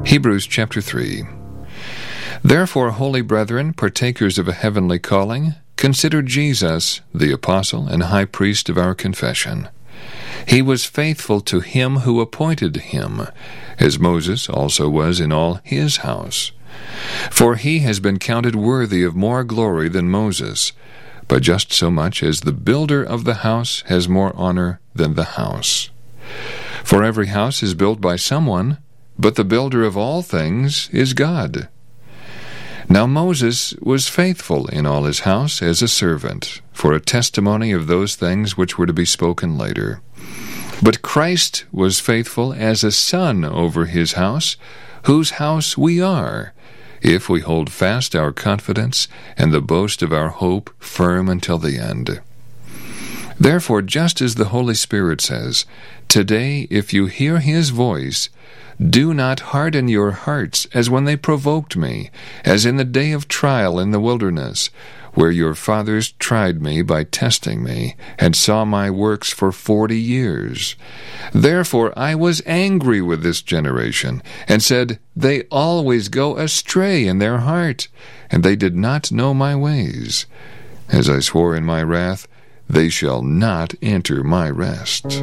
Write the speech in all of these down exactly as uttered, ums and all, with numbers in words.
Hebrews chapter three. Therefore, holy brethren, partakers of a heavenly calling, consider Jesus, the apostle and high priest of our confession. He was faithful to him who appointed him, as Moses also was in all his house. For he has been counted worthy of more glory than Moses, but just so much as the builder of the house has more honor than the house. For every house is built by someone, but the builder of all things is God. Now Moses was faithful in all his house as a servant, for a testimony of those things which were to be spoken later. But Christ was faithful as a son over his house, whose house we are, if we hold fast our confidence and the boast of our hope firm until the end. Therefore, just as the Holy Spirit says, "Today, if you hear his voice, do not harden your hearts as when they provoked me, as in the day of trial in the wilderness, where your fathers tried me by testing me, and saw my works for forty years. Therefore I was angry with this generation, and said, They always go astray in their heart, and they did not know my ways. As I swore in my wrath, they shall not enter my rest."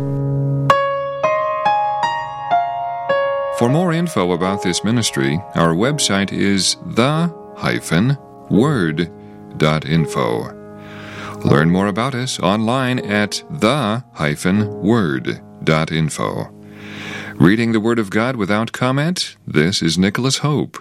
For more info about this ministry, our website is the dash word dot info. Learn more about us online at the dash word dot info. Reading the Word of God without comment, this is Nicholas Hope.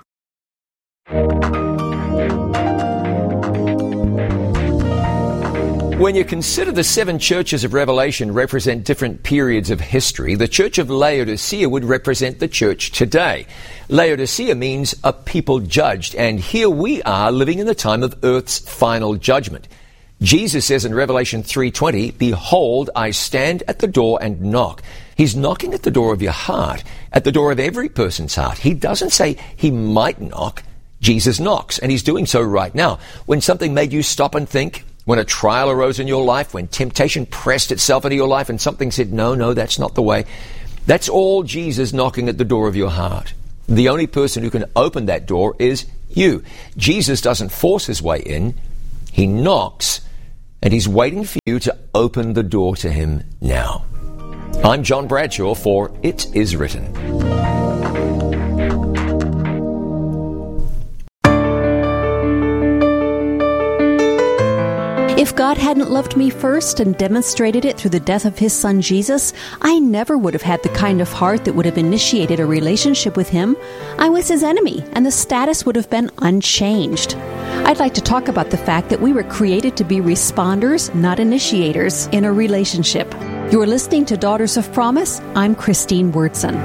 When you consider the seven churches of Revelation represent different periods of history, the church of Laodicea would represent the church today. Laodicea means a people judged, and here we are living in the time of earth's final judgment. Jesus says in Revelation three twenty, "Behold, I stand at the door and knock." He's knocking at the door of your heart, at the door of every person's heart. He doesn't say he might knock. Jesus knocks, and he's doing so right now. When something made you stop and think, when a trial arose in your life, when temptation pressed itself into your life and something said, no, no, that's not the way, that's all Jesus knocking at the door of your heart. The only person who can open that door is you. Jesus doesn't force his way in. He knocks, and he's waiting for you to open the door to him now. I'm John Bradshaw for It Is Written. If God hadn't loved me first and demonstrated it through the death of his son Jesus, I never would have had the kind of heart that would have initiated a relationship with him. I was his enemy, and the status would have been unchanged. I'd like to talk about the fact that we were created to be responders, not initiators, in a relationship. You're listening to Daughters of Promise. I'm Christine Wyrtzen.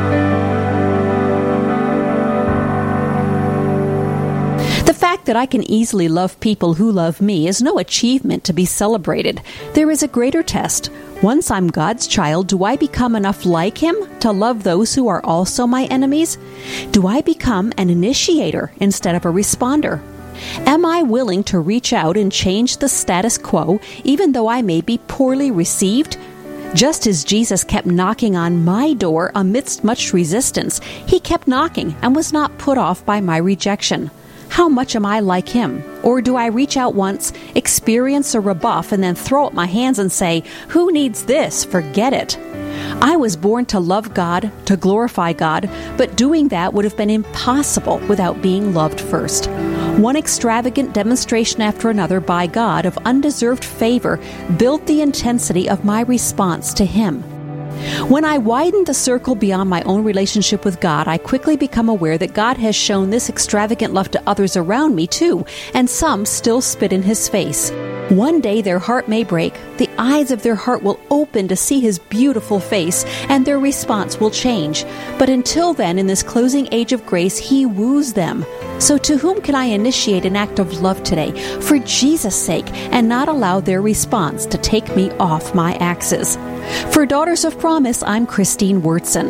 The fact that I can easily love people who love me is no achievement to be celebrated. There is a greater test. Once I'm God's child, do I become enough like him to love those who are also my enemies? Do I become an initiator instead of a responder? Am I willing to reach out and change the status quo, even though I may be poorly received? Just as Jesus kept knocking on my door amidst much resistance, he kept knocking and was not put off by my rejection. How much am I like him? Or do I reach out once, experience a rebuff, and then throw up my hands and say, "Who needs this? Forget it." I was born to love God, to glorify God, but doing that would have been impossible without being loved first. One extravagant demonstration after another by God of undeserved favor built the intensity of my response to him. When I widen the circle beyond my own relationship with God, I quickly become aware that God has shown this extravagant love to others around me too, and some still spit in his face. One day their heart may break, the eyes of their heart will open to see his beautiful face, and their response will change. But until then, in this closing age of grace, he woos them. So to whom can I initiate an act of love today, for Jesus' sake, and not allow their response to take me off my axis? For Daughters of Promise, I'm Christine Wyrtzen.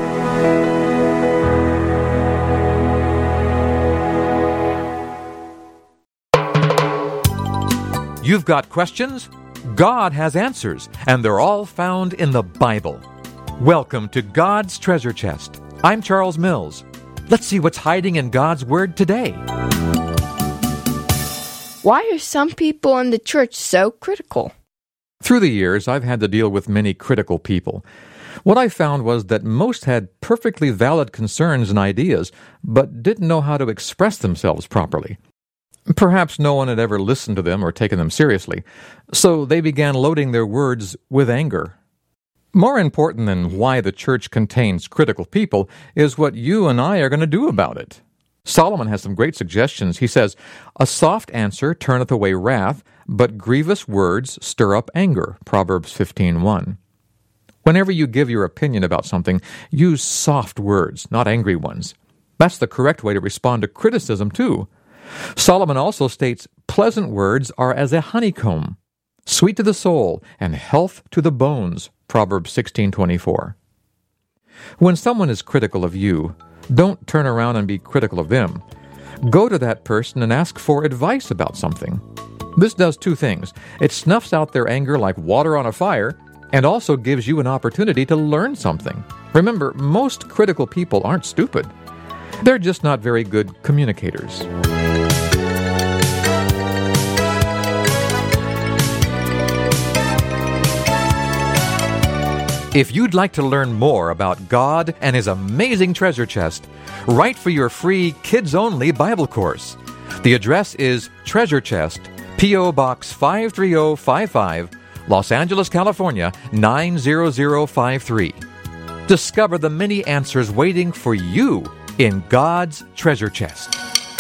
You've got questions? God has answers, and they're all found in the Bible. Welcome to God's Treasure Chest. I'm Charles Mills. Let's see what's hiding in God's Word today. Why are some people in the church so critical? Through the years, I've had to deal with many critical people. What I found was that most had perfectly valid concerns and ideas, but didn't know how to express themselves properly. Perhaps no one had ever listened to them or taken them seriously, so they began loading their words with anger. More important than why the church contains critical people is what you and I are going to do about it. Solomon has some great suggestions. He says, "A soft answer turneth away wrath, but grievous words stir up anger." Proverbs fifteen one. Whenever you give your opinion about something, use soft words, not angry ones. That's the correct way to respond to criticism, too. Solomon also states, "Pleasant words are as a honeycomb, sweet to the soul, and health to the bones." Proverbs sixteen twenty-four. When someone is critical of you, don't turn around and be critical of them. Go to that person and ask for advice about something. This does two things. It snuffs out their anger like water on a fire, and also gives you an opportunity to learn something. Remember, most critical people aren't stupid. They're just not very good communicators. If you'd like to learn more about God and His amazing treasure chest, write for your free kids-only Bible course. The address is Treasure Chest, P O. Box five three zero five five, Los Angeles, California, nine zero zero five three. Discover the many answers waiting for you in God's treasure chest.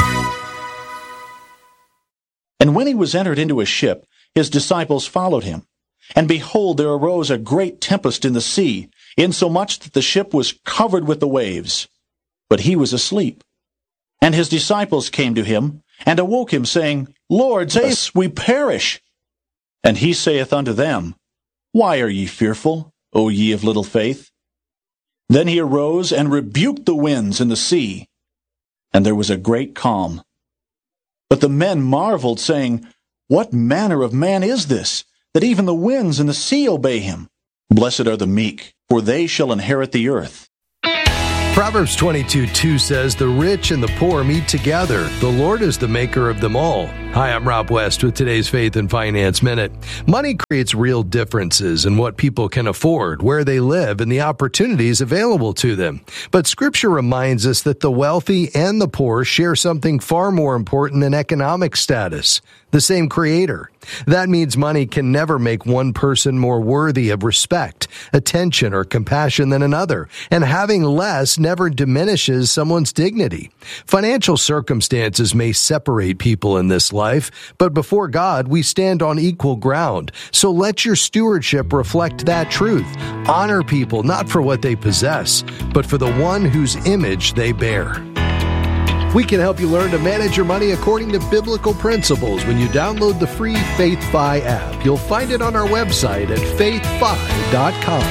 And when he was entered into a ship, his disciples followed him. And behold, there arose a great tempest in the sea, insomuch that the ship was covered with the waves. But he was asleep. And his disciples came to him, and awoke him, saying, Lord, save us, we perish. And he saith unto them, Why are ye fearful, O ye of little faith? Then he arose and rebuked the winds and the sea, and there was a great calm. But the men marveled, saying, What manner of man is this, that even the winds and the sea obey him? Blessed are the meek, for they shall inherit the earth. Proverbs twenty-two two says, The rich and the poor meet together. The Lord is the maker of them all. Hi, I'm Rob West with today's Faith and Finance Minute. Money creates real differences in what people can afford, where they live, and the opportunities available to them. But Scripture reminds us that the wealthy and the poor share something far more important than economic status, the same Creator. That means money can never make one person more worthy of respect, attention, or compassion than another, and having less never diminishes someone's dignity. Financial circumstances may separate people in this life, but before God, we stand on equal ground. So let your stewardship reflect that truth. Honor people not for what they possess, but for the one whose image they bear. We can help you learn to manage your money according to biblical principles when you download the free FaithFi app. You'll find it on our website at faith fi dot com.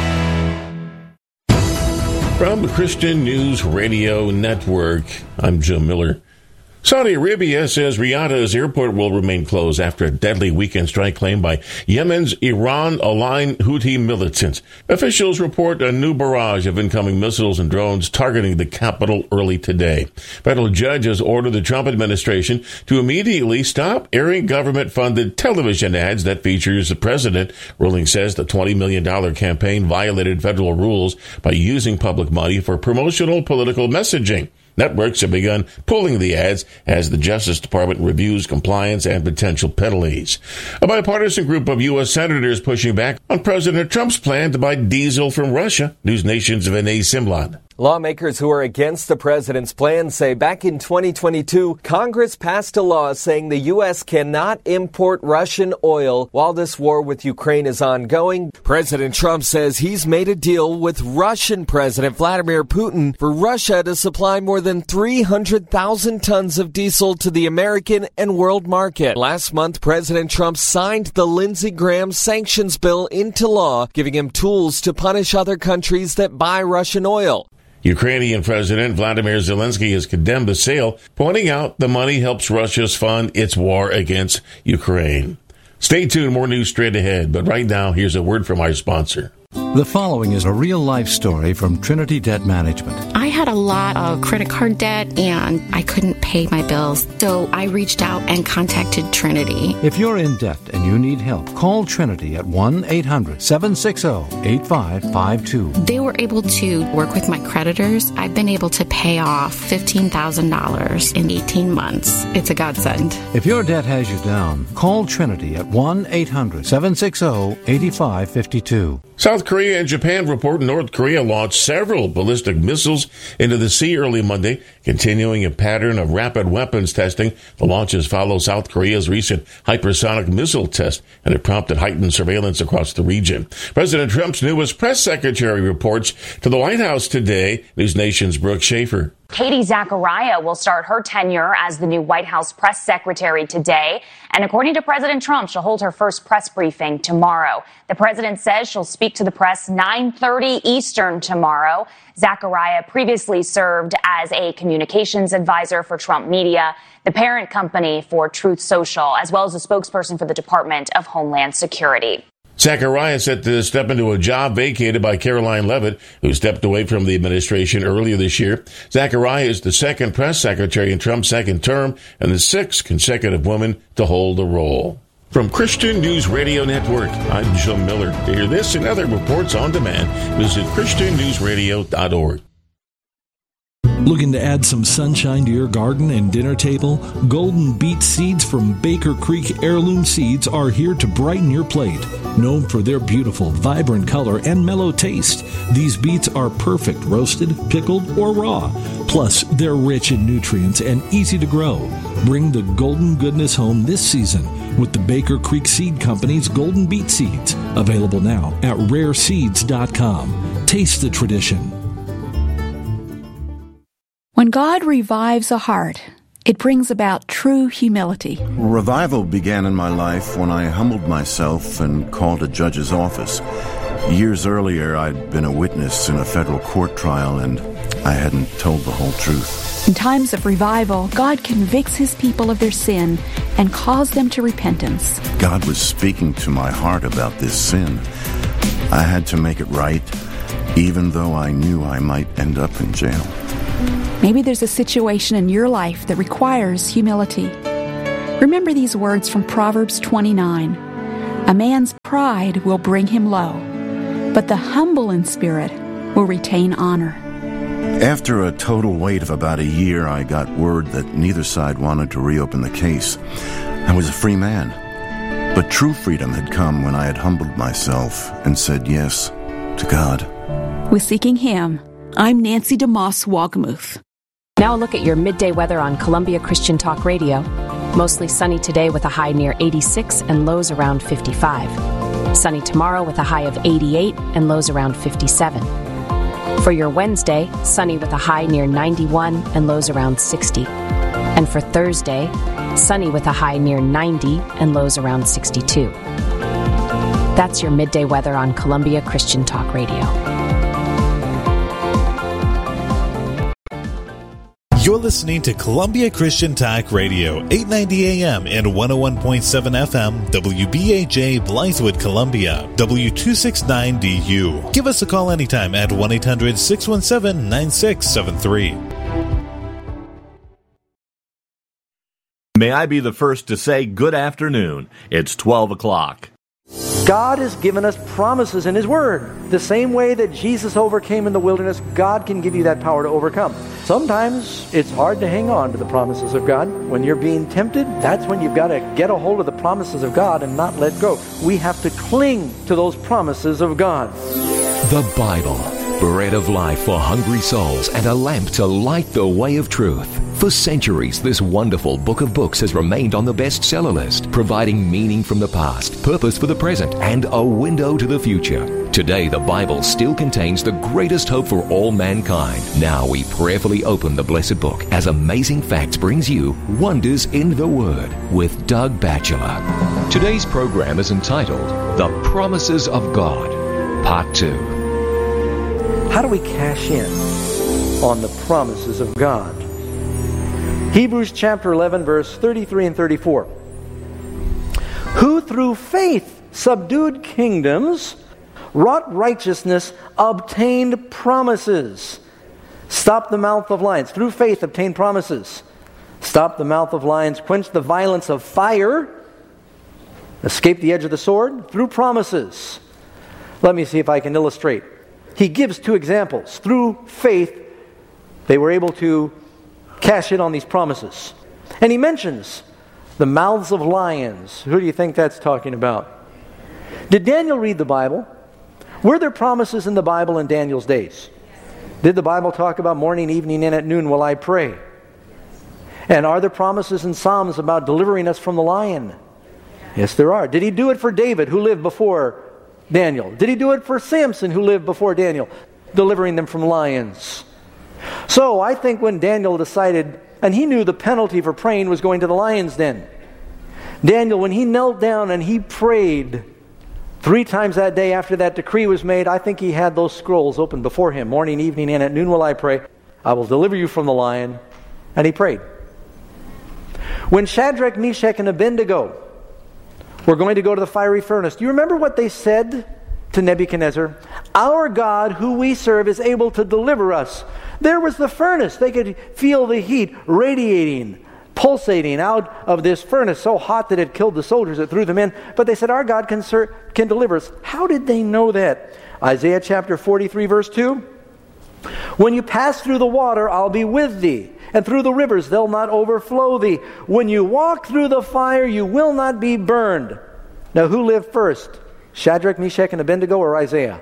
From the Christian News Radio Network, I'm Joe Miller. Saudi Arabia says Riyadh's airport will remain closed after a deadly weekend strike claimed by Yemen's Iran-aligned Houthi militants. Officials report a new barrage of incoming missiles and drones targeting the capital early today. Federal judge has ordered the Trump administration to immediately stop airing government-funded television ads that features the president. Ruling says the twenty million dollars campaign violated federal rules by using public money for promotional political messaging. Networks have begun pulling the ads as the Justice Department reviews compliance and potential penalties. A bipartisan group of U S senators pushing back on President Trump's plan to buy diesel from Russia. News Nation's Vinay Simlad. Lawmakers who are against the president's plan say back in twenty twenty-two, Congress passed a law saying the U S cannot import Russian oil while this war with Ukraine is ongoing. President Trump says he's made a deal with Russian President Vladimir Putin for Russia to supply more than three hundred thousand tons of diesel to the American and world market. Last month, President Trump signed the Lindsey Graham sanctions bill into law, giving him tools to punish other countries that buy Russian oil. Ukrainian President Vladimir Zelensky has condemned the sale, pointing out the money helps Russia fund its war against Ukraine. Stay tuned, more news straight ahead. But right now, here's a word from our sponsor. The following is a real-life story from Trinity Debt Management. I had a lot of credit card debt, and I couldn't pay my bills, so I reached out and contacted Trinity. If you're in debt and you need help, call Trinity at one eight hundred seven six zero eight five five two. They were able to work with my creditors. I've been able to pay off fifteen thousand dollars in eighteen months. It's a godsend. If your debt has you down, call Trinity at one eight hundred seven six zero eight five five two. South Korea and Japan report North Korea launched several ballistic missiles into the sea early Monday, continuing a pattern of rapid weapons testing. The launches follow South Korea's recent hypersonic missile test, and it prompted heightened surveillance across the region. President Trump's newest press secretary reports to the White House today. News Nation's Brooke Schaefer. Katie Zachariah will start her tenure as the new White House press secretary today. And according to President Trump, she'll hold her first press briefing tomorrow. The president says she'll speak to the press nine thirty Eastern tomorrow. Zachariah previously served as a communications advisor for Trump Media, the parent company for Truth Social, as well as a spokesperson for the Department of Homeland Security. Zachariah set to step into a job vacated by Caroline Leavitt, who stepped away from the administration earlier this year. Zachariah is the second press secretary in Trump's second term and the sixth consecutive woman to hold the role. From Christian News Radio Network, I'm Jim Miller. To hear this and other reports on demand, visit christian news radio dot org. Looking to add some sunshine to your garden and dinner table? Golden Beet seeds from Baker Creek Heirloom Seeds are here to brighten your plate. Known for their beautiful, vibrant color and mellow taste, these beets are perfect roasted, pickled, or raw. Plus, they're rich in nutrients and easy to grow. Bring the golden goodness home this season with the Baker Creek Seed Company's Golden Beet Seeds. Available now at rare seeds dot com. Taste the tradition. When God revives a heart, it brings about true humility. Revival began in my life when I humbled myself and called a judge's office. Years earlier, I'd been a witness in a federal court trial, and I hadn't told the whole truth. In times of revival, God convicts His people of their sin and calls them to repentance. God was speaking to my heart about this sin. I had to make it right, even though I knew I might end up in jail. Maybe there's a situation in your life that requires humility. Remember these words from Proverbs twenty-nine. A man's pride will bring him low, but the humble in spirit will retain honor. After a total wait of about a year, I got word that neither side wanted to reopen the case. I was a free man. But true freedom had come when I had humbled myself and said yes to God. With Seeking Him, I'm Nancy DeMoss Wogmuth. Now a look at your midday weather on Columbia Christian Talk Radio. Mostly sunny today with a high near eighty-six and lows around fifty-five. Sunny tomorrow with a high of eighty-eight and lows around fifty-seven. For your Wednesday, sunny with a high near ninety-one and lows around sixty. And for Thursday, sunny with a high near ninety and lows around sixty-two. That's your midday weather on Columbia Christian Talk Radio. You're listening to Columbia Christian Talk Radio, eight ninety A M and one oh one point seven F M, W B A J, Blythewood, Columbia, W two sixty-nine D U. Give us a call anytime at one eight hundred six one seven nine six seven three. May I be the first to say good afternoon. It's twelve o'clock. God has given us promises in His Word. The same way that Jesus overcame in the wilderness, God can give you that power to overcome. Sometimes it's hard to hang on to the promises of God. When you're being tempted, that's when you've got to get a hold of the promises of God and not let go. We have to cling to those promises of God. The Bible, bread of life for hungry souls and a lamp to light the way of truth. For centuries, this wonderful book of books has remained on the bestseller list, providing meaning from the past, purpose for the present, and a window to the future. Today, the Bible still contains the greatest hope for all mankind. Now we prayerfully open the blessed book as Amazing Facts brings you Wonders in the Word with Doug Batchelor. Today's program is entitled The Promises of God, Part two. How do we cash in on the promises of God? Hebrews chapter eleven, verse thirty-three and thirty-four. Who through faith subdued kingdoms, wrought righteousness, obtained promises. Stopped the mouth of lions. Through faith, obtained promises. Stopped the mouth of lions, quenched the violence of fire, escaped the edge of the sword, through promises. Let me see if I can illustrate. He gives two examples. Through faith, they were able to cash in on these promises. And he mentions the mouths of lions. Who do you think that's talking about? Did Daniel read the Bible? Were there promises in the Bible in Daniel's days? Did the Bible talk about morning, evening, and at noon will I pray? And are there promises in Psalms about delivering us from the lion? Yes, there are. Did he do it for David, who lived before Daniel? Did he do it for Samson, who lived before Daniel, delivering them from lions? So I think when Daniel decided, and he knew the penalty for praying was going to the lion's den. Daniel, when he knelt down and he prayed three times that day after that decree was made, I think he had those scrolls open before him. Morning, evening, and at noon will I pray. I will deliver you from the lion. And he prayed. When Shadrach, Meshach, and Abednego were going to go to the fiery furnace, do you remember what they said to Nebuchadnezzar? Our God, who we serve, is able to deliver us. There was the furnace. They could feel the heat radiating, pulsating out of this furnace, so hot that it killed the soldiers, it threw them in. But they said, our God can, ser- can deliver us. How did they know that? Isaiah chapter forty-three, verse two. When you pass through the water, I'll be with thee. And through the rivers, they'll not overflow thee. When you walk through the fire, you will not be burned. Now, who lived first? Shadrach, Meshach, and Abednego, or Isaiah?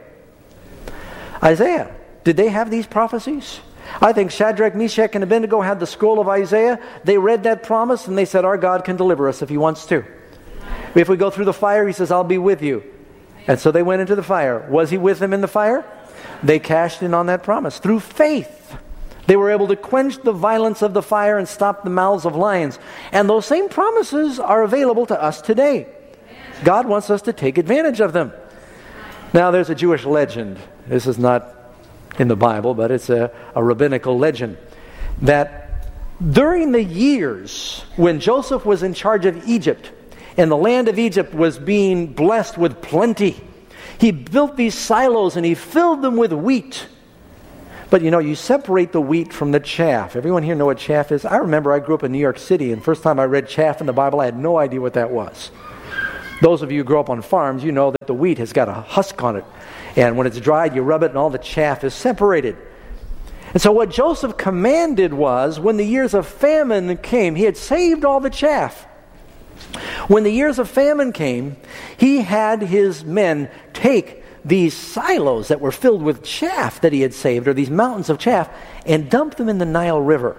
Isaiah. Did they have these prophecies? I think Shadrach, Meshach, and Abednego had the scroll of Isaiah. They read that promise and they said, our God can deliver us if He wants to. If we go through the fire, He says, I'll be with you. And so they went into the fire. Was He with them in the fire? They cashed in on that promise. Through faith, they were able to quench the violence of the fire and stop the mouths of lions. And those same promises are available to us today. God wants us to take advantage of them. Now, there's a Jewish legend. This is not in the Bible, but it's a, a rabbinical legend, that during the years when Joseph was in charge of Egypt and the land of Egypt was being blessed with plenty, he built these silos and he filled them with wheat. But you know, you separate the wheat from the chaff. Everyone here know what chaff is? I remember I grew up in New York City, and first time I read chaff in the Bible, I had no idea what that was. Those of you who grow up on farms, you know that the wheat has got a husk on it. And when it's dried, you rub it and all the chaff is separated. And so what Joseph commanded was, when the years of famine came, he had saved all the chaff. When the years of famine came, he had his men take these silos that were filled with chaff that he had saved, or these mountains of chaff, and dump them in the Nile River.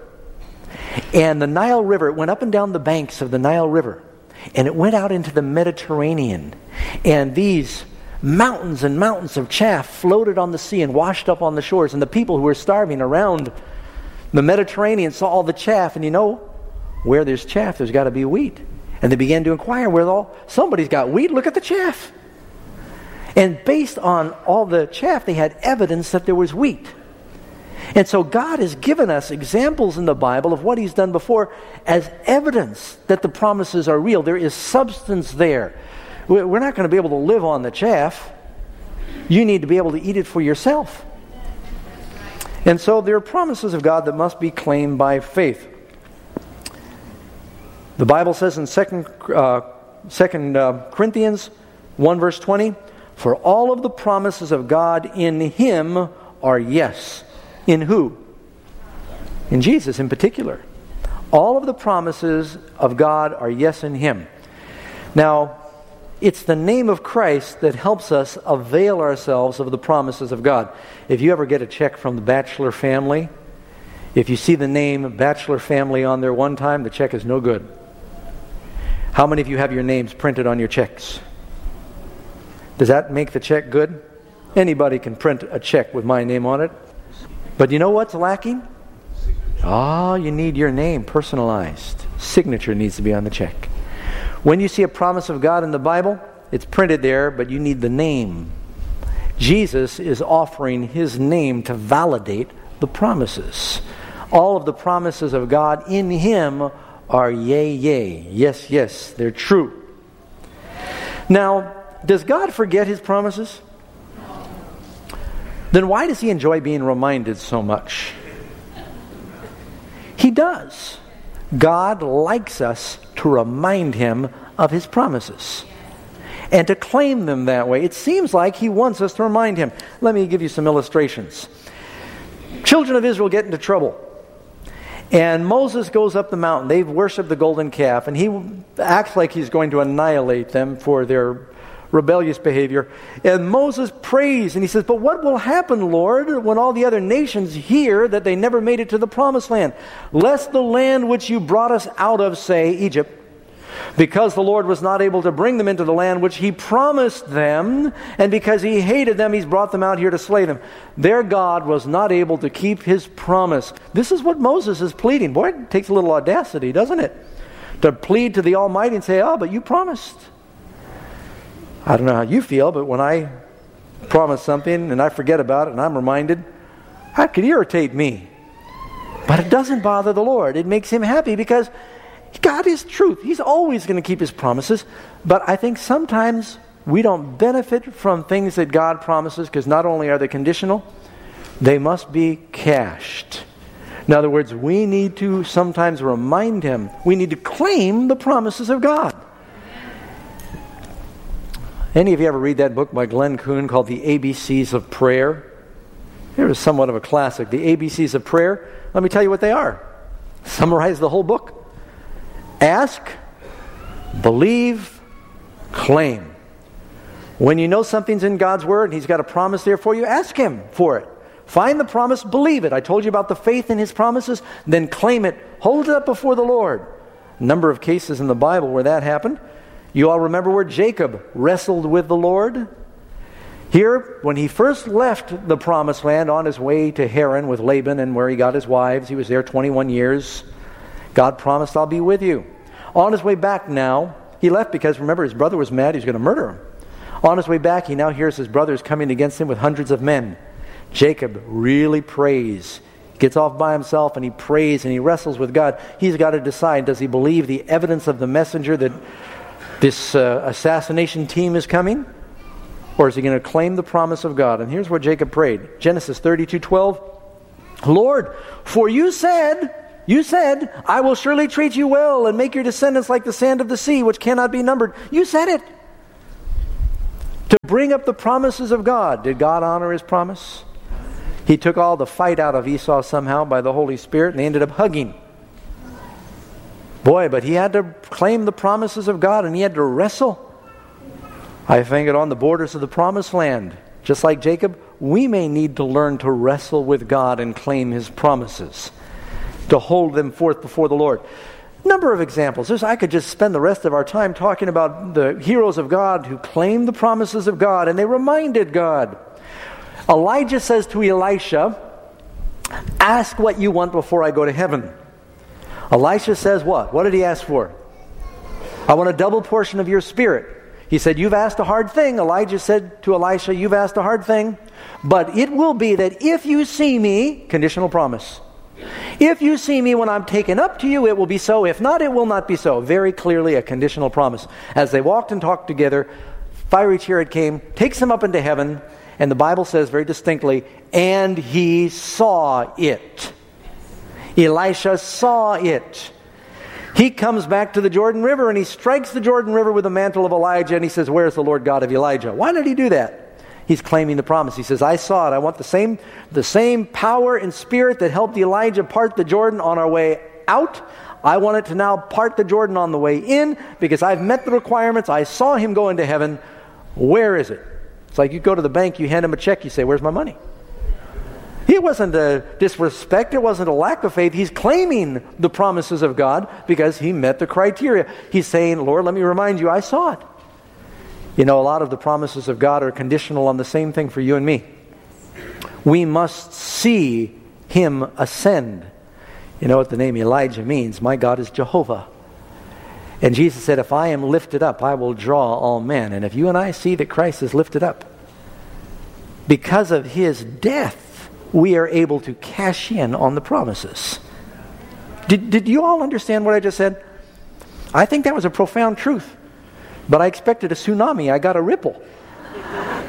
And the Nile River, it went up and down the banks of the Nile River, and it went out into the Mediterranean. And these mountains and mountains of chaff floated on the sea and washed up on the shores. And the people who were starving around the Mediterranean saw all the chaff. And you know, where there's chaff, there's got to be wheat. And they began to inquire, where all somebody's got wheat, look at the chaff. And based on all the chaff, they had evidence that there was wheat. And so God has given us examples in the Bible of what He's done before as evidence that the promises are real. There is substance there. We're not going to be able to live on the chaff. You need to be able to eat it for yourself. And so there are promises of God that must be claimed by faith. The Bible says in Second Corinthians one verse twenty, for all of the promises of God in Him are yes. In who? In Jesus in particular. All of the promises of God are yes in Him. Now, it's the name of Christ that helps us avail ourselves of the promises of God. If you ever get a check from the Batchelor family, if you see the name Batchelor family on there one time, the check is no good. How many of you have your names printed on your checks? Does that make the check good? Anybody can print a check with my name on it. But you know what's lacking? Oh, you need your name personalized. Signature needs to be on the check. When you see a promise of God in the Bible, it's printed there, but you need the name. Jesus is offering His name to validate the promises. All of the promises of God in Him are yea, yea. Yes, yes, they're true. Now, does God forget His promises? then why does he enjoy being reminded so much? He does. God likes us to remind him of his promises and to claim them that way. It seems like he wants us to remind him. Let me give you some illustrations. Children of Israel get into trouble. And Moses goes up the mountain. They've worshipped the golden calf. And he acts like he's going to annihilate them for their rebellious behavior. And Moses prays and he says, but what will happen, Lord, when all the other nations hear that they never made it to the promised land? Lest the land which you brought us out of, say, Egypt, because the Lord was not able to bring them into the land which he promised them, and because he hated them, he's brought them out here to slay them. Their God was not able to keep his promise. This is what Moses is pleading. Boy, it takes a little audacity, doesn't it? To plead to the Almighty and say, oh, but you promised. I don't know how you feel, but when I promise something and I forget about it and I'm reminded, that could irritate me. But it doesn't bother the Lord. It makes him happy because God is truth. He's always going to keep his promises. But I think sometimes we don't benefit from things that God promises because not only are they conditional, they must be cashed. In other words, we need to sometimes remind him. We need to claim the promises of God. Any of you ever read that book by Glenn Kuhn called The A B Cs of Prayer? It was somewhat of a classic. The A B Cs of Prayer. Let me tell you what they are. Summarize the whole book. Ask, believe, claim. When you know something's in God's Word and he's got a promise there for you, ask him for it. Find the promise, believe it. I told you about the faith in his promises, then claim it. Hold it up before the Lord. A number of cases in the Bible where that happened. You all remember where Jacob wrestled with the Lord? Here, when he first left the promised land on his way to Haran with Laban and where he got his wives, he was there twenty-one years. God promised, I'll be with you. On his way back now, he left because, remember, his brother was mad. He was going to murder him. On his way back, he now hears his brothers coming against him with hundreds of men. Jacob really prays. Gets off by himself and he prays and he wrestles with God. He's got to decide, does he believe the evidence of the messenger that this uh, assassination team is coming? Or is he going to claim the promise of God? And here's what Jacob prayed. Genesis thirty-two twelve. Lord, for you said... You said, I will surely treat you well and make your descendants like the sand of the sea, which cannot be numbered. You said it. To bring up the promises of God. Did God honor his promise? He took all the fight out of Esau somehow by the Holy Spirit, and they ended up hugging. Boy, but he had to claim the promises of God, and he had to wrestle. I think it on the borders of the promised land. Just like Jacob, we may need to learn to wrestle with God and claim his promises, to hold them forth before the Lord. Number of examples. There's, I could just spend the rest of our time talking about the heroes of God who claimed the promises of God and they reminded God. Elijah says to Elisha, ask what you want before I go to heaven. Elisha says what? What did he ask for? I want a double portion of your spirit. He said, you've asked a hard thing. Elijah said to Elisha, you've asked a hard thing, but it will be that if you see me, conditional promise, if you see me when I'm taken up to you, it will be so. If not, it will not be so. Very clearly a conditional promise. As they walked and talked together, fiery chariot came, takes him up into heaven, and the Bible says very distinctly, and he saw it. Elisha saw it. He comes back to the Jordan River and he strikes the Jordan River with the mantle of Elijah and he says, where's the Lord God of Elijah? Why did he do that? He's claiming the promise. He says, I saw it. I want the same, the same power and spirit that helped Elijah part the Jordan on our way out. I want it to now part the Jordan on the way in because I've met the requirements. I saw him go into heaven. Where is it? It's like you go to the bank, you hand him a check, you say, where's my money? It wasn't a disrespect. It wasn't a lack of faith. He's claiming the promises of God because he met the criteria. He's saying, Lord, let me remind you, I saw it. You know, a lot of the promises of God are conditional on the same thing for you and me. We must see him ascend. You know what the name Elijah means? My God is Jehovah. And Jesus said, if I am lifted up, I will draw all men. And if you and I see that Christ is lifted up, because of his death, we are able to cash in on the promises. Did, did you all understand what I just said? I think that was a profound truth. But I expected a tsunami. I got a ripple.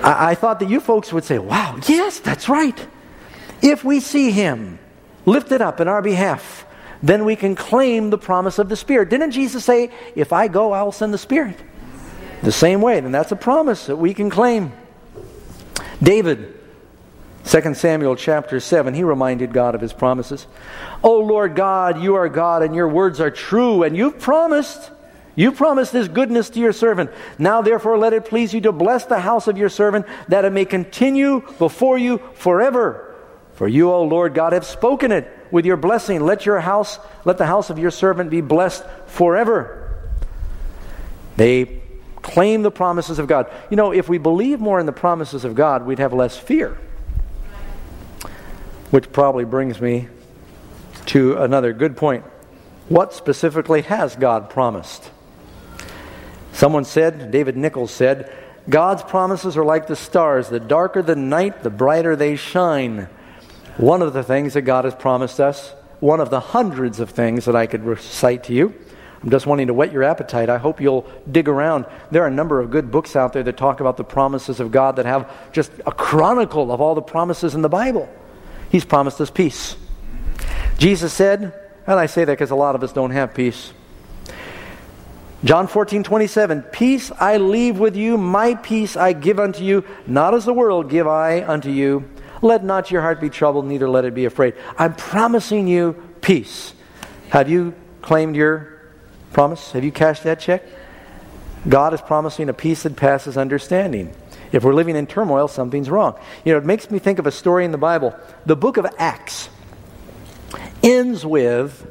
I, I thought that you folks would say, wow, yes, that's right. If we see Him lifted up in our behalf, then we can claim the promise of the Spirit. Didn't Jesus say, if I go, I'll send the Spirit? The same way, then that's a promise that we can claim. David, Second Samuel chapter seven, he reminded God of His promises. O Lord God, you are God, and your words are true, and you've promised, you promised this goodness to your servant. Now therefore let it please you to bless the house of your servant, that it may continue before you forever. For you, O Lord God, have spoken it with your blessing. Let your house, let the house of your servant be blessed forever. They claim the promises of God. You know, if we believe more in the promises of God, we'd have less fear. Which probably brings me to another good point. What specifically has God promised? Someone said, David Nichols said, God's promises are like the stars. The darker the night, the brighter they shine. One of the things that God has promised us, one of the hundreds of things that I could recite to you, I'm just wanting to whet your appetite. I hope you'll dig around. There are a number of good books out there that talk about the promises of God that have just a chronicle of all the promises in the Bible. He's promised us peace. Jesus said, and I say that because a lot of us don't have peace. John fourteen twenty-seven, peace I leave with you, my peace I give unto you, not as the world give I unto you. Let not your heart be troubled, neither let it be afraid. I'm promising you peace. Have you claimed your promise? Have you cashed that check? God is promising a peace that passes understanding. If we're living in turmoil, something's wrong. You know, it makes me think of a story in the Bible. The book of Acts ends with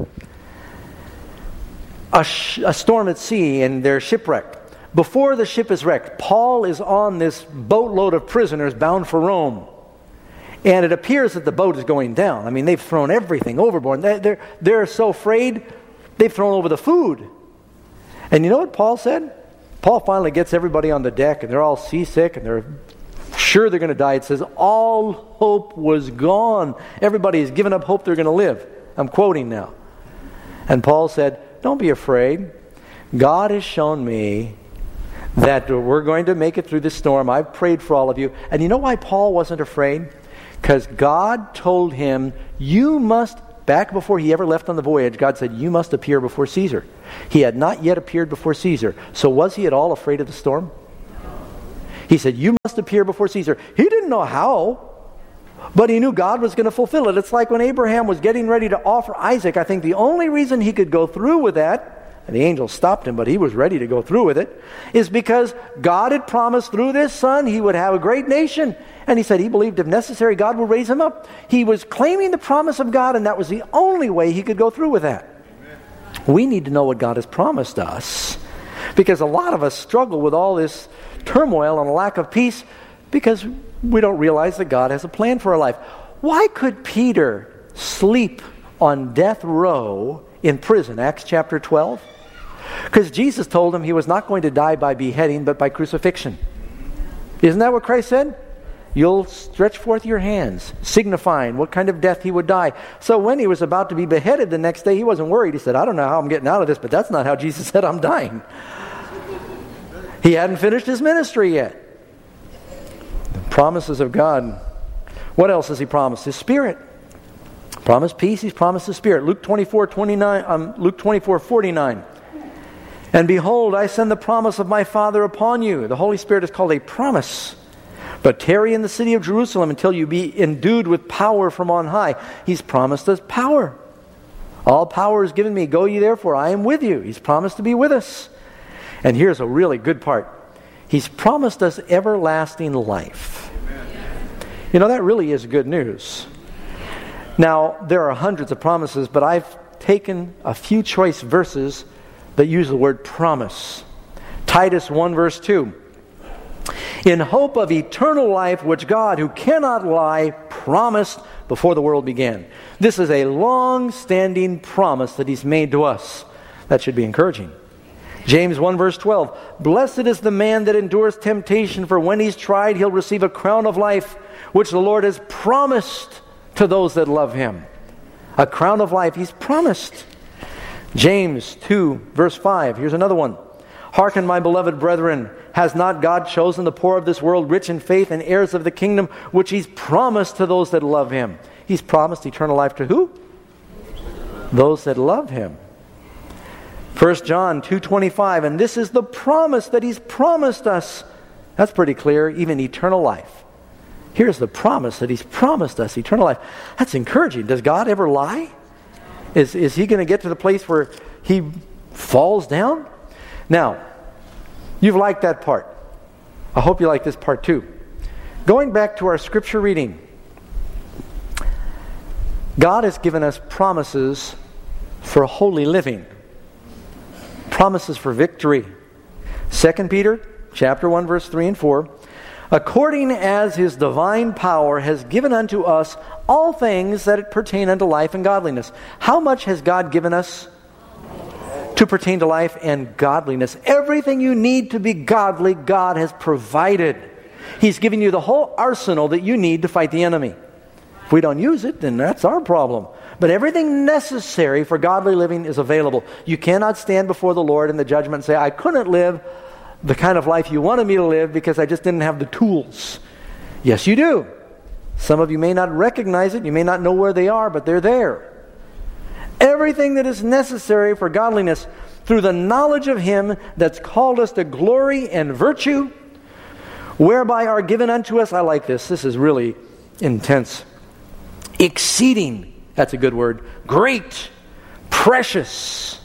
a, sh- a storm at sea and they're shipwrecked. Before the ship is wrecked, Paul is on this boatload of prisoners bound for Rome. And it appears that the boat is going down. I mean, they've thrown everything overboard. They're, they're, they're so afraid, they've thrown over the food. And you know what Paul said? Paul finally gets everybody on the deck, and they're all seasick, and they're sure they're going to die. It says, all hope was gone. Everybody has given up hope they're going to live. I'm quoting now. And Paul said, don't be afraid. God has shown me that we're going to make it through this storm. I've prayed for all of you. And you know why Paul wasn't afraid? Because God told him, you must, back before he ever left on the voyage, God said, you must appear before Caesar. He had not yet appeared before Caesar. So was he at all afraid of the storm? He said, you must appear before Caesar. He didn't know how, but he knew God was going to fulfill it. It's like when Abraham was getting ready to offer Isaac. I think the only reason he could go through with that, and the angel stopped him, but he was ready to go through with it, is because God had promised through this son he would have a great nation. And he said he believed if necessary God would raise him up. He was claiming the promise of God, and that was the only way he could go through with that. Amen. We need to know what God has promised us, because a lot of us struggle with all this turmoil and a lack of peace because we don't realize that God has a plan for our life. Why could Peter sleep on death row in prison? Acts chapter twelve. Because Jesus told him he was not going to die by beheading, but by crucifixion. Isn't that what Christ said? You'll stretch forth your hands, signifying what kind of death he would die. So when he was about to be beheaded the next day, he wasn't worried. He said, I don't know how I'm getting out of this, but that's not how Jesus said I'm dying. He hadn't finished his ministry yet. The promises of God. What else has he promised? His Spirit. Promised peace, he's promised the Spirit. Luke twenty-four, twenty-nine, um, Luke twenty-four, forty-nine. And behold, I send the promise of my Father upon you. The Holy Spirit is called a promise. But tarry in the city of Jerusalem until you be endued with power from on high. He's promised us power. All power is given me. Go ye therefore, I am with you. He's promised to be with us. And here's a really good part. He's promised us everlasting life. Amen. You know, that really is good news. Now, there are hundreds of promises, but I've taken a few choice verses that use the word promise. Titus one verse two. In hope of eternal life, which God, who cannot lie, promised before the world began. This is a long-standing promise that He's made to us. That should be encouraging. James one verse twelve. Blessed is the man that endures temptation, for when he's tried, he'll receive a crown of life, which the Lord has promised to those that love Him. A crown of life He's promised. James two verse five. Here's another one. Hearken, my beloved brethren, has not God chosen the poor of this world rich in faith and heirs of the kingdom which He's promised to those that love Him? He's promised eternal life to who? Those that love Him. First John two twenty-five, and this is the promise that He's promised us. That's pretty clear, even eternal life. Here's the promise that He's promised us, eternal life. That's encouraging. Does God ever lie? Is, is He going to get to the place where He falls down? Now, you've liked that part. I hope you like this part too. Going back to our scripture reading, God has given us promises for holy living. Promises for victory. Second Peter chapter one, verse three and four. According as His divine power has given unto us all things that pertain unto life and godliness. How much has God given us to pertain to life and godliness? Everything you need to be godly, God has provided. He's given you the whole arsenal that you need to fight the enemy. If we don't use it, then that's our problem. But everything necessary for godly living is available. You cannot stand before the Lord in the judgment and say, I couldn't live the kind of life you wanted me to live because I just didn't have the tools. Yes, you do. Some of you may not recognize it. You may not know where they are, but they're there. Everything that is necessary for godliness through the knowledge of Him that's called us to glory and virtue, whereby are given unto us, I like this, this is really intense, exceeding, that's a good word, great, precious.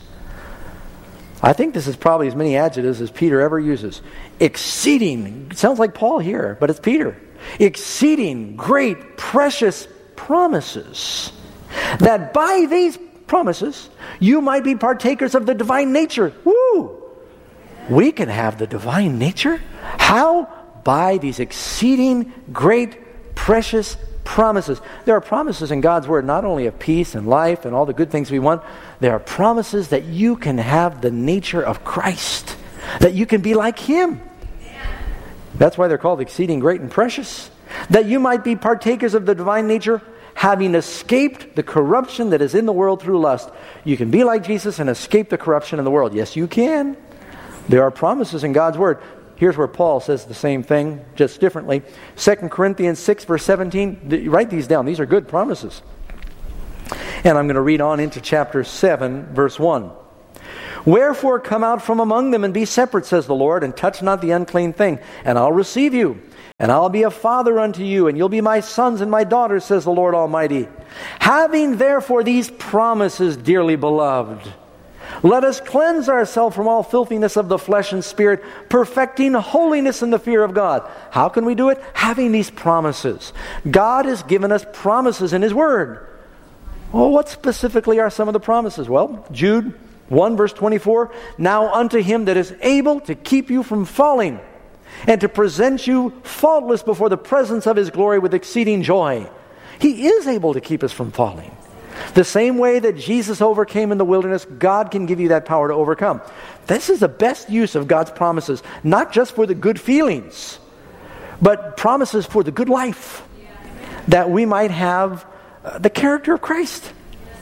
I think this is probably as many adjectives as Peter ever uses. Exceeding, it sounds like Paul here, but it's Peter. Exceeding great, precious promises, that by these promises you might be partakers of the divine nature. Woo! We can have the divine nature. How? By these exceeding great, precious promises. There are promises in God's Word not only of peace and life and all the good things we want. There are promises that you can have the nature of Christ, that you can be like Him. That's why they're called exceeding great and precious. That you might be partakers of the divine nature, having escaped the corruption that is in the world through lust. You can be like Jesus and escape the corruption in the world. Yes, you can. There are promises in God's Word. Here's where Paul says the same thing, just differently. Second Corinthians six, verse seventeen. Write these down. These are good promises. And I'm going to read on into chapter seven, verse one. Wherefore come out from among them and be separate, says the Lord, and touch not the unclean thing, and I'll receive you. And I'll be a father unto you, and you'll be my sons and my daughters, says the Lord Almighty. Having therefore these promises, dearly beloved, let us cleanse ourselves from all filthiness of the flesh and spirit, perfecting holiness in the fear of God. How can we do it? Having these promises. God has given us promises in His Word. Well, what specifically are some of the promises? Well, Jude one, verse twenty-four, now unto Him that is able to keep you from falling, and to present you faultless before the presence of His glory with exceeding joy. He is able to keep us from falling. The same way that Jesus overcame in the wilderness, God can give you that power to overcome. This is the best use of God's promises, not just for the good feelings, but promises for the good life, that we might have uh, the character of Christ.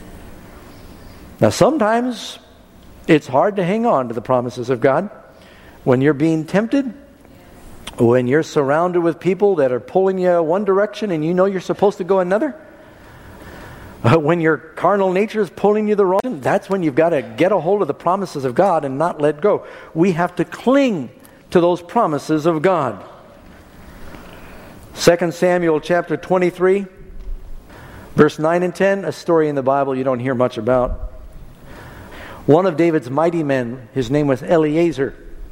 Now sometimes it's hard to hang on to the promises of God. When you're being tempted, when you're surrounded with people that are pulling you one direction and you know you're supposed to go another, Uh, when your carnal nature is pulling you the wrong, that's when you've got to get a hold of the promises of God and not let go. We have to cling to those promises of God. Second Samuel chapter twenty-three, verse nine and ten, a story in the Bible you don't hear much about. One of David's mighty men, his name was Eleazar.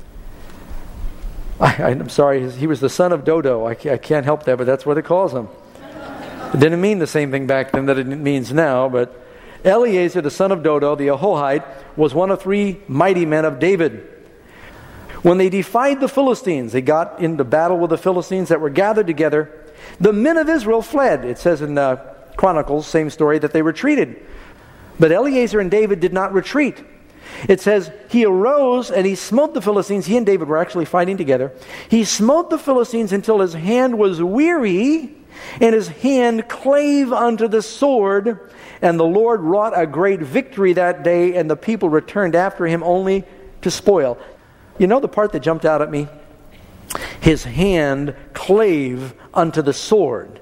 I, I'm sorry, he was the son of Dodo. I can't, I can't help that, but that's what it calls him. It didn't mean the same thing back then that it means now, but Eleazar, the son of Dodo, the Ahohite, was one of three mighty men of David. When they defied the Philistines, they got into battle with the Philistines that were gathered together. The men of Israel fled. It says in uh, Chronicles, same story, that they retreated. But Eleazar and David did not retreat. It says, he arose and he smote the Philistines. He and David were actually fighting together. He smote the Philistines until his hand was weary, and his hand clave unto the sword, and the Lord wrought a great victory that day, and the people returned after him only to spoil. You know the part that jumped out at me? his hand clave unto the sword.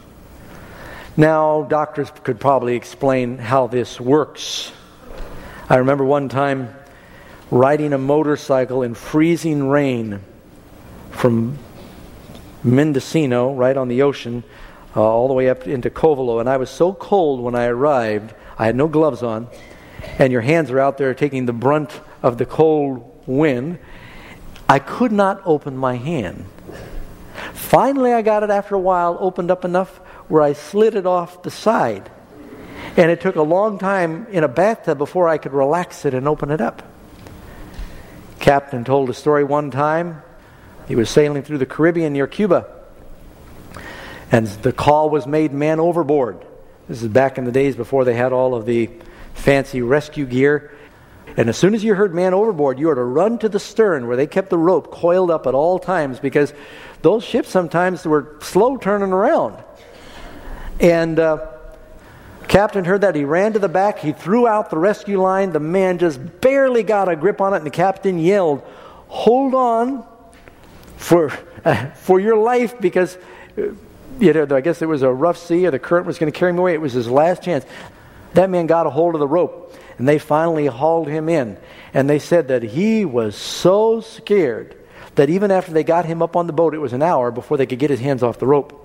Now, doctors could probably explain how this works. I remember one time riding a motorcycle in freezing rain from Mendocino, right on the ocean, uh, all the way up into Covelo. And I was so cold when I arrived, I had no gloves on, and your hands are out there taking the brunt of the cold wind. I could not open my hand. Finally, I got it after a while, opened up enough where I slid it off the side. And it took a long time in a bathtub before I could relax it and open it up. Captain told a story one time. He was sailing through the Caribbean near Cuba. And the call was made, man overboard. This is back in the days before they had all of the fancy rescue gear. And as soon as you heard man overboard, you were to run to the stern where they kept the rope coiled up at all times, because those ships sometimes were slow turning around. And uh, captain heard that. He ran to the back. He threw out the rescue line. The man just barely got a grip on it, and the captain yelled, "Hold on for uh, for your life," because uh, you know, I guess there was a rough sea, or the current was going to carry him away. It was his last chance. That man got a hold of the rope, and they finally hauled him in. And they said that he was so scared that even after they got him up on the boat, it was an hour before they could get his hands off the rope.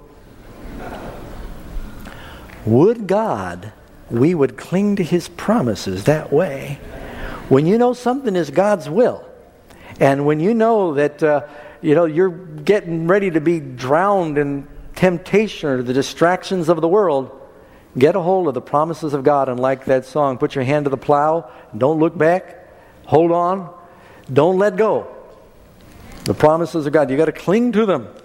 Would God we would cling to His promises that way. When you know something is God's will, and when you know that uh, you know you're getting ready to be drowned in temptation or the distractions of the world, get a hold of the promises of God. And like that song, put your hand to the plow, don't look back, hold on, don't let go. The promises of God, you got to cling to them.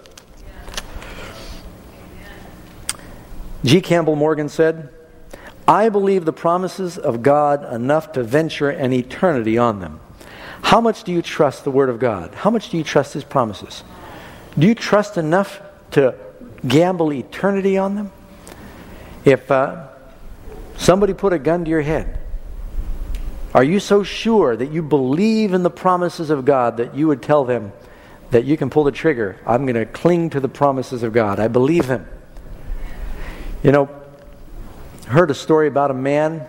G. Campbell Morgan said, "I believe the promises of God enough to venture an eternity on them." How much do you trust the Word of God? How much do you trust His promises? Do you trust enough to gamble eternity on them? If uh, somebody put a gun to your head, are you so sure that you believe in the promises of God that you would tell them that you can pull the trigger? I'm going to cling to the promises of God. I believe Him. You know, I heard a story about a man.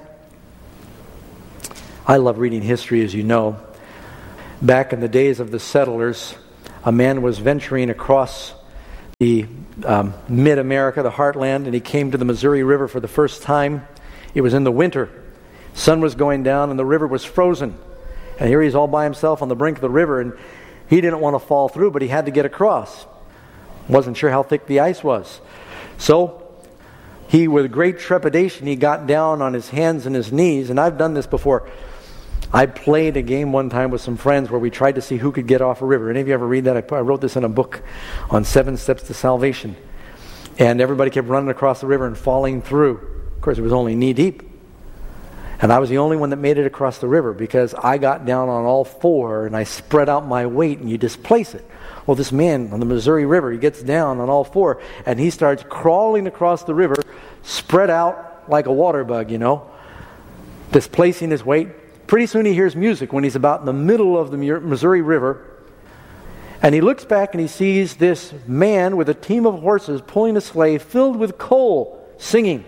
I love reading history, as you know. Back in the days of the settlers, a man was venturing across the um, mid-America, the heartland, and he came to the Missouri River for the first time. It was in the winter. Sun was going down and the river was frozen. And here he's all by himself on the brink of the river, and he didn't want to fall through, but he had to get across. Wasn't sure how thick the ice was. So he, with great trepidation, he got down on his hands and his knees. And I've done this before. I played a game one time with some friends where we tried to see who could get off a river. Any of you ever read that? I, I wrote this in a book on seven steps to salvation. And everybody kept running across the river and falling through. Of course, it was only knee deep. And I was the only one that made it across the river because I got down on all four and I spread out my weight, and you displace it. Well, this man on the Missouri River, he gets down on all four and he starts crawling across the river, spread out like a water bug, you know, displacing his weight. Pretty soon he hears music when he's about in the middle of the Missouri River. And he looks back and he sees this man with a team of horses pulling a sleigh filled with coal, singing.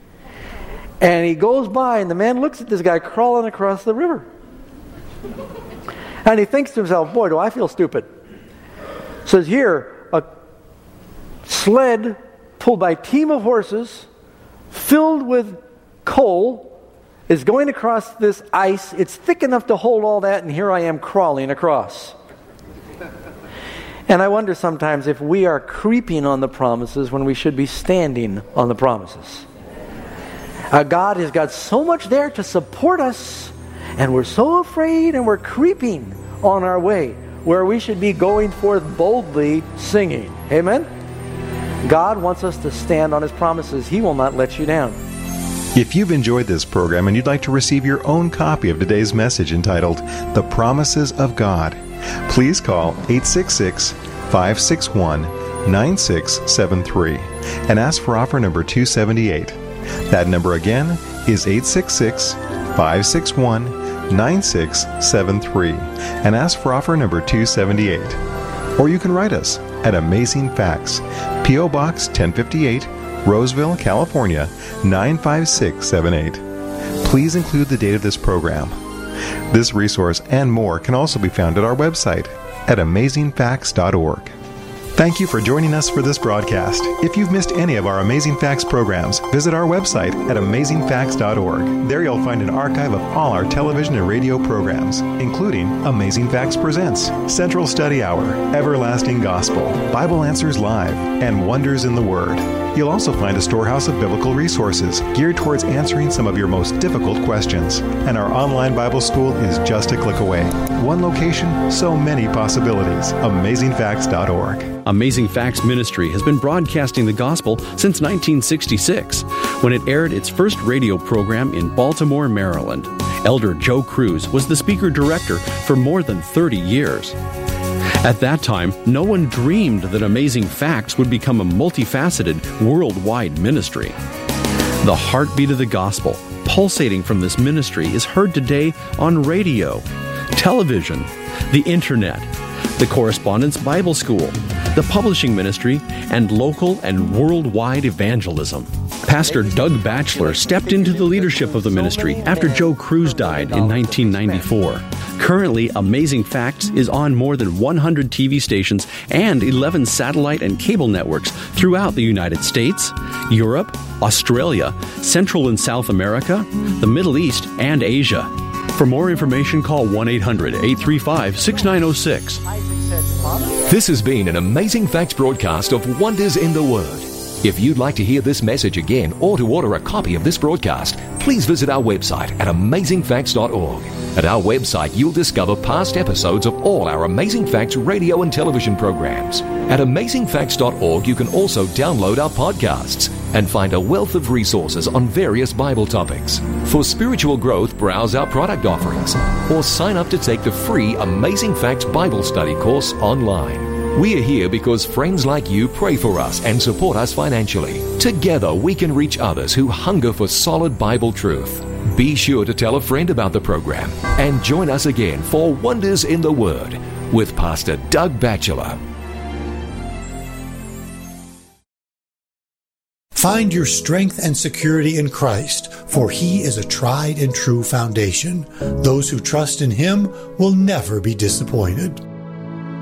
And he goes by, and the man looks at this guy crawling across the river. And he thinks to himself, boy, do I feel stupid. Says here, a sled pulled by a team of horses filled with coal is going across this ice. It's thick enough to hold all that, and here I am crawling across. And I wonder sometimes if we are creeping on the promises when we should be standing on the promises. Uh, God has got so much there to support us, and we're so afraid, and we're creeping on our way where we should be going forth boldly singing. Amen? God wants us to stand on His promises. He will not let you down. If you've enjoyed this program and you'd like to receive your own copy of today's message entitled The Promises of God, please call eight six six, five six one, nine six seven three and ask for offer number two seventy-eight. That number again is eight six six, five six one, nine six seven three and ask for offer number two seventy-eight. Or you can write us at Amazing Facts, P O. Box ten fifty-eight, Roseville, California, nine five six seven eight. Please include the date of this program. This resource and more can also be found at our website at amazing facts dot org. Thank you for joining us for this broadcast. If you've missed any of our Amazing Facts programs, visit our website at amazing facts dot org. There you'll find an archive of all our television and radio programs, including Amazing Facts Presents, Central Study Hour, Everlasting Gospel, Bible Answers Live, and Wonders in the Word. You'll also find a storehouse of biblical resources geared towards answering some of your most difficult questions. And our online Bible school is just a click away. One location, so many possibilities. amazing facts dot org. Amazing Facts Ministry has been broadcasting the gospel since nineteen sixty-six, when it aired its first radio program in Baltimore, Maryland. Elder Joe Cruz was the speaker-director for more than thirty years. At that time, no one dreamed that Amazing Facts would become a multifaceted, worldwide ministry. The heartbeat of the gospel, pulsating from this ministry, is heard today on radio, television, the internet, the Correspondence Bible School, the publishing ministry, and local and worldwide evangelism. Pastor Doug Batchelor stepped into the leadership of the ministry after Joe Cruz died in nineteen ninety-four. Currently, Amazing Facts is on more than one hundred T V stations and eleven satellite and cable networks throughout the United States, Europe, Australia, Central and South America, the Middle East, and Asia. For more information, call one eight hundred eight three five six nine zero six. This has been an Amazing Facts broadcast of Wonders in the Word. If you'd like to hear this message again or to order a copy of this broadcast, please visit our website at amazing facts dot org. At our website, you'll discover past episodes of all our Amazing Facts radio and television programs. At amazing facts dot org, you can also download our podcasts and find a wealth of resources on various Bible topics. For spiritual growth, browse our product offerings or sign up to take the free Amazing Facts Bible Study course online. We are here because friends like you pray for us and support us financially. Together, we can reach others who hunger for solid Bible truth. Be sure to tell a friend about the program and join us again for Wonders in the Word with Pastor Doug Batchelor. Find your strength and security in Christ, for He is a tried and true foundation. Those who trust in Him will never be disappointed.